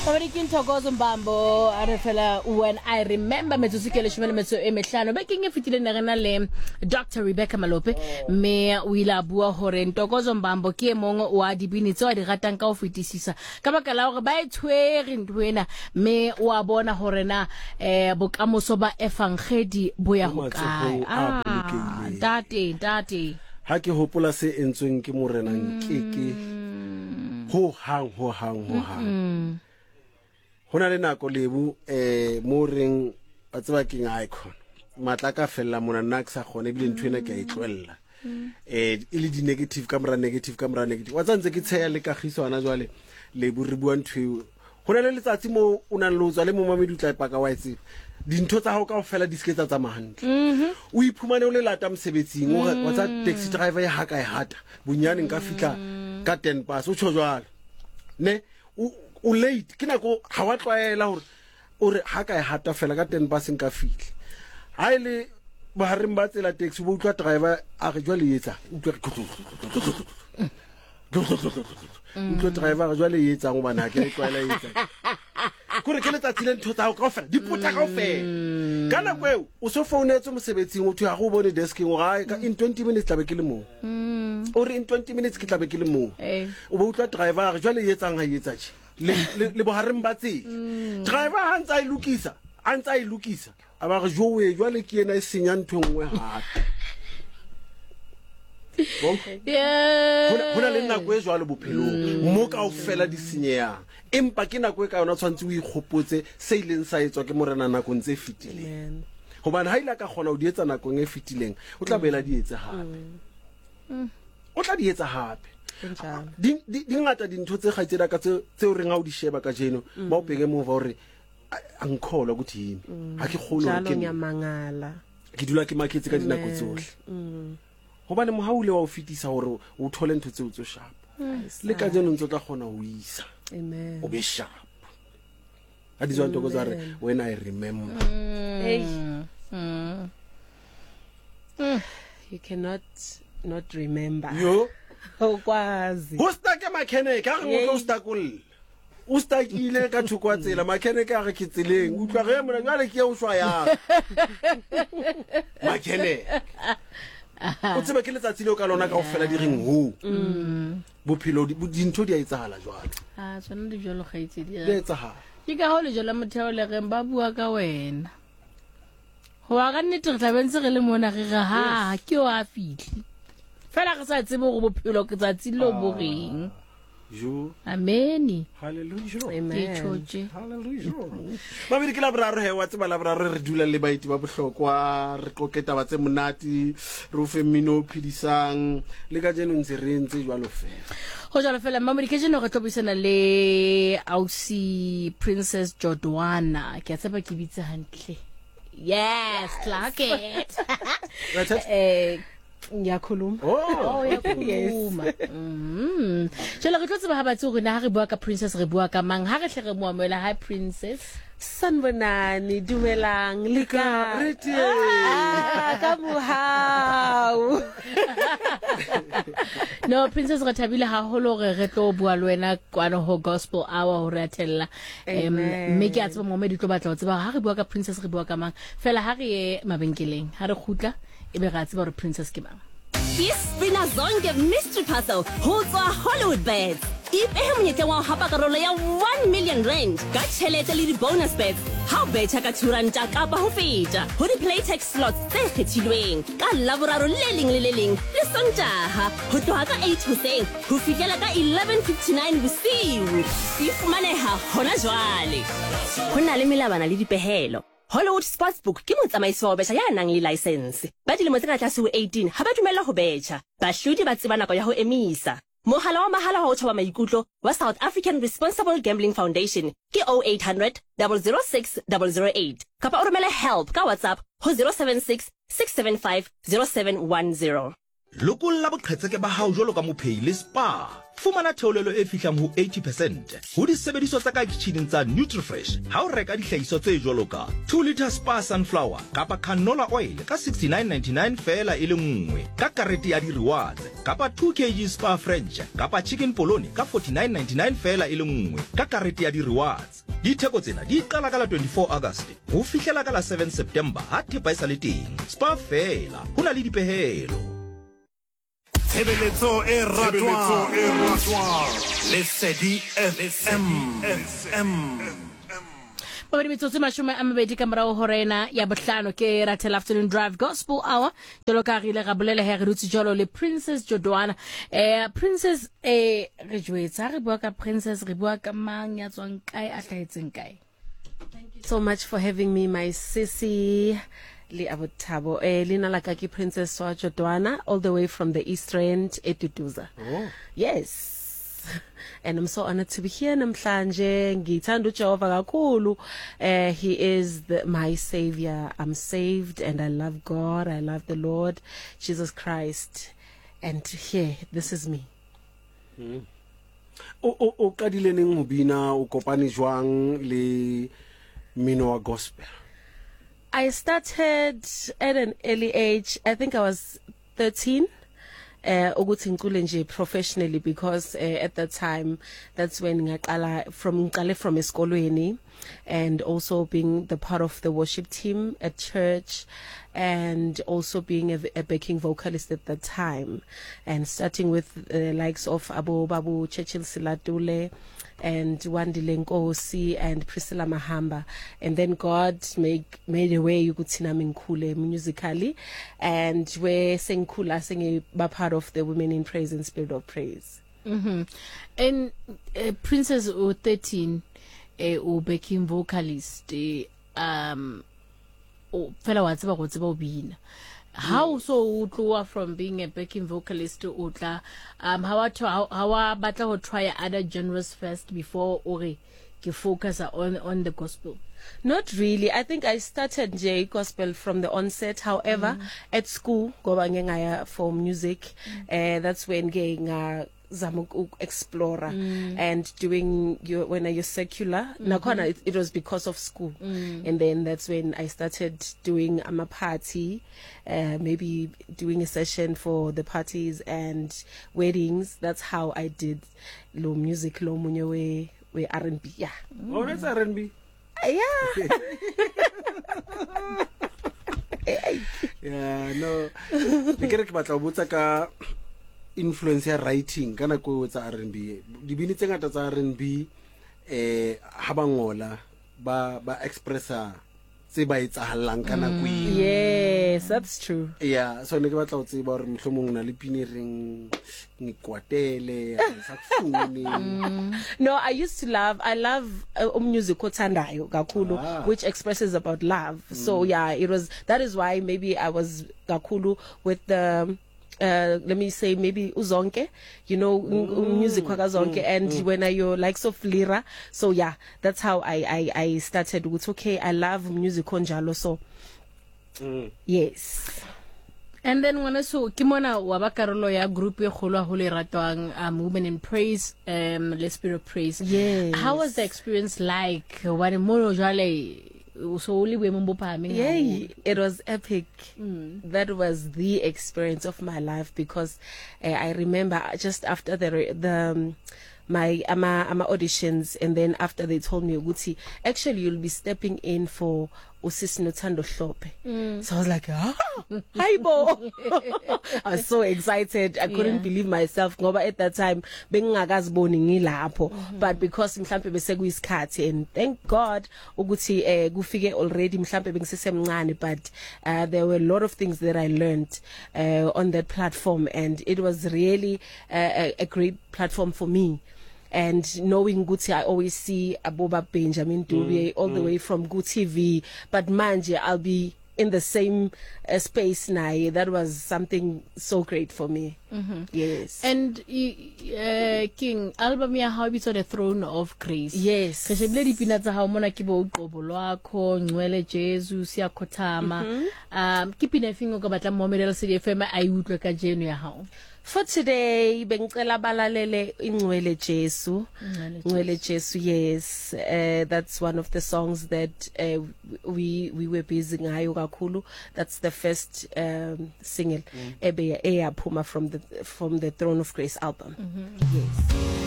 Babadikin Thokozo Mbambo arefela when I remember metsusikele shumele metso emehlano beking e fitile ne rena le Dr. Rebecca Malope me o ila bua hore Thokozo Mbambo ke mongwe wa dibini tso a di ratang ka o fetisisa ka baka la hore ba etshwere ntwena me wa bona hore na bokamoso ba efangedi boya hokae tate ha ke hopola se entsweng ke morena nkeke ho hang hona le nako lebu mo reng ba tseba king icon matla ka fella mona nna ke sa gone bile ntwena ke a itlwella ile di negative camera wa tsantse ke tsheya le kagiso ana jwale lebu re bua ntwe hona le letsatsi mo una lotswa le mo mamedi utla ipaka wa itse dintho tsa ho ka fela di sketsa tsa mahantle o iphumane o le lata msebetsing wa tsa taxi driver ya haka e hata bunyane nka fitla ka 10 pass o tshojwala ne o late ke nako ha wa tloela hore o re haka e hata fela ka 10 pass nka fitla ha ile ba haring ba tsela taxi bo utlwa driver a re jwale yetsa utlwa driver jwale yetsa go bana ke tloela yetsa kore ke letsa tsile ntho tsa go fela di puta ka ofela kana kweo o so founetse mosebetsing o thwa go bone desking o ga in 20 minutes tlabe ke le mo o re in 20 minutes ke tlabe ke le mo o bo utlwa driver jwale yetsang ha yetsa tshi le bo hareng ba tse driver ha ntsa I lukisa aba re jowe jwale ke ena e senya ntho nngwe hape hona le nako e jwalo bophelong mo ka o fela di senyang empa ke nako e ka yona tshwantse o ikgopotse se ileng sa etswa ke morena nako ntse fitileng hobane ha ile ka gona o di etsa nako e fitileng o tla bela di etsa hape o tla di etsa hape di ngata dintho tse gaitsela ka tse o reng a o di sheba ka jeno ba o penge mo va hore ankholwa ukuthi yimi ha ke kholo ke nyamangala ke dula ke maketse ka dinako tsohle hobane mo ha o le wa o fitisa hore o thole ntho tse o tso sharp le ka jeno ntse tla khona o isa amen o be sharp a di zwa ntoko tsare when I remember you cannot not remember yo okwazi ho sta ke mechanic a re mo sta kul o sta ile ka thukwa tsela mechanic a re ke tseleng utlwa ge mona jwale ke o shwa ya mechanic o tseba ke letsatsi le o ka lona ka o fela di reng ho bophelo dintho di a etsahala jwale tsona di jalo gaitse di etsahala ke ka ho le jalo motheo le reng ba bua ka wena ho wa ka nnete re tlabentse re le mona re ga ha ke o a fitli fela re sa tsebe go bophelo ke tsatsi le bo reng jo amen hallelujah amen hallelujah babedi ke la braro he wa tseba la braro re dula le baiti ba bohlokwa re qoketa ba tse monati re fe mino phidisang le ka jeno ntse re ntse jwalo fela go jalo fela mamedi ke jeno re tlobisana le Ausi Princess Jodwana ke a tseba ke bitse hantle yes clock it ngiyakhuluma yakhuluma jalo re tlotse ba ha batse gore na ha re bua ka princess re bua ka mang ha re hle re moamela hi princess sanbonani dumelang le ka ka mohau no princess re thabile haholo re tlo bua le wena kwana ho gospel hour ho ratella mme ke a tseba momedi tlo batla ho tseba ha re bua ka princess re bua ka mang fela ha re ye mabenkeleng ha re khutla e be ga tseba re princess ke bang Ispina zonke mystery puzzle ho tswa Hollywood Bets ipehe monyetla wa hapa karolo ya 1 million rand ka tšhelete le di bonus bets ha o betha ka turanta ka ba ho feta ho di playtex slots tse kgethilweng ka laboraro le leng le sontaha ho tloha ka 8 hoseng ho fihlela ka 11:59 bosiu ifumaneha hona jwale ho na le melabana le dipehelo Hollywood Sportsbook ke motsamaisi wa betjha ya nang le license ba dilemo tse ka tlase ho 18 ha ba dumella ho betjha bahlodi ba tseba nako ya ho emisa mohala wa mahala wa ho thoba maikutlo wa South African Responsible Gambling Foundation ke 0800 006 008 kapa o romela help ka WhatsApp ho 076 675 0710 Lokolla boqhetseke ba hao jwalo ka mophei le spa Fumana theolelo e fihlang ho 80% ho disebediswa tsa ka kitchen tsa Nutrifresh ha o reka dihlahiswa tse jwalo ka 2 litre Spar sunflower kapa canola oil ka 69.99 fela e le nngwe ka karete ya di-rewards kapa 2 kg Spar French kapa chicken polony ka 49.99 fela e le nngwe ka karete ya di-rewards. Ditheko tsena di qala ka la 24 August ho fihlela ka la 7 September ha thepa e sa le teng. Spar fela ho na le dipehelo. Tshebeletso e ratwang Lesedi FM. Babedi metsotso mashome a mabedi ka morao ho rena ya bohlano ke Ratel Afternoon Drive Gospel Hour. Jalo ka rile ga bolela he re dutse jalo le Princess Jodwana. Princess re jwetsa re bua ka Princess re bua ka mang ya tswang kae a hlaetseng kae. Thank you so much for having me, my sissy. Li abotabo lina la kaki Princess Jodwana, all the way from the East Rand eTutuza. Oh. Yes. And I'm so honored to be here namhlanje. Ngithanda uJehova kakhulu. He is my savior. I'm saved and I love God. I love the Lord Jesus Christ. And here, this is me. O kadile neng ho bina o kopane jwang le mmino wa gospel? I started at an early age. I think I was 13. Ukuthi ngicule nje professionally because at that time that's when ngaqala from esikolweni and also being the part of the worship team at church and also being a backing vocalist at that time and starting with the likes of Abu Babu Churchill Silatule and Wandile Nkosi and Priscilla Mahamba, and then God made a way ukuthi nami ngikhule musically and where sengkhula sing part of the Women in Praise and Spirit of Praise. And Princess o 13 o backing vocalist o fela wa tseba go tseba o bina. How so utloa from being a backing vocalist to utla how batla ho try other genres first before ore ke focus on the gospel? Not really. I think I started J gospel from the onset. However, at school goba ngaya for music, that's when zamuk explorer and doing when you're secular nakhona it was because of school and then that's when I started doing a party, maybe doing a session for the parties and weddings. That's how I did lo music lo munye we R&B. Yeah. Oh, that's R&B. Yeah. Yeah, no. Ke batla botsa ka influence ya writing kana ko tsa R&B. Dibini tse ngata tsa R&B ha ba ngola ba expressa tse ba etsahalang kana go. Yes, that's true. Yeah, so ne ke batla go tseba hore mohlomong na le pini reng ngikwatele sa kufuni. No, I love music othandayo kakhulu which expresses about love. So yeah, that is why maybe I was kakhulu with the let me say maybe uzonke, music wakazonke and when you're like so flira. So yeah, that's how I started with okay, I love music onjalo so yes. And then when so kimona wa ba karolo ya group e kholo ho le ratwang Women in Praise, Le Spirit of Praise. Yes. How was the experience like when mo jale so only we mbo phameng? Yeah, it was epic. That was the experience of my life because I remember just after my auditions and then after they told me ukuthi actually you'll be stepping in for Usisi Nothando Hlophe. So I was like, hi bo. I was so excited. I couldn't believe myself ngoba at that time bengingakaziboni ngilapho, but because mhlambe bese kuyisikhathi and thank God ukuthi kufike already mhlambe bengisesemncane, but there were a lot of things that I learned on that platform and it was really a great platform for me. And knowing Guti, I always see Aboba Benjamin Dube all the way from Good TV, but manje I'll be in the same space now. That was something so great for me. Yes. And King album ya how it's on the Throne of Grace. Yes. Kasi bledi pinatsa ha mona kibo uqobo lwakho ngcwele Jesu siyakhothama. Kipina fingo ka batla momedela se FM ai utlwe ka jeno ya hao. For today, bengicela balalele Ingcwele Jesu. Ingcwele Jesu, yes. That's one of the songs that we were busy ngayo kakhulu. That's the first single eyaphuma from the Throne of Grace album. Yes.